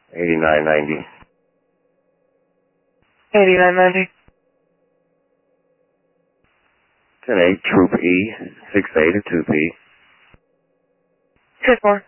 8990. 8990. 10-8, Troop E, 6A to 2P. 6-4.